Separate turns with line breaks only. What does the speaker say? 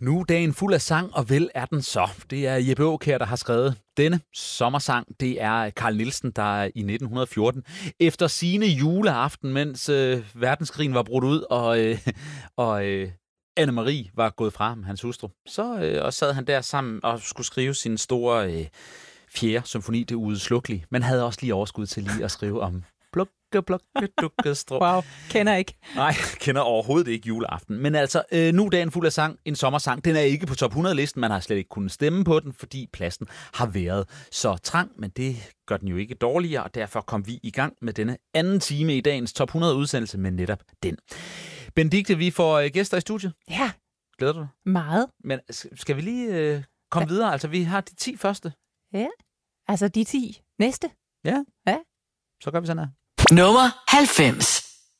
Nu er dagen fuld af sang, og vel er den så. Det er Jeppe Aakjær, der har skrevet denne sommersang. Det er Carl Nielsen, der i 1914, efter sigende juleaften, mens verdenskrigen var brudt ud, og Anne-Marie var gået fra ham, hans hustru, og sad han der sammen og skulle skrive sin store fjerde symfoni, Det Uudslukkelige. Men havde også lige overskud til lige at skrive om dukkestrå.
Wow, kender ikke.
Nej, kender overhovedet ikke juleaften. Men altså, nu er dagen fuld af sang, en sommersang. Den er ikke på top 100-listen, man har slet ikke kunnet stemme på den, fordi pladsen har været så trang, men det gør den jo ikke dårligere, og derfor kom vi i gang med denne anden time i dagens top 100-udsendelse med netop den. Benedikte, vi får gæster i studiet.
Ja.
Glæder du dig?
Meget.
Men skal vi lige komme videre? Altså, vi har de 10 første.
Ja, altså de 10 næste.
Ja.
Ja.
Så gør vi sådan her.
Nummer 90.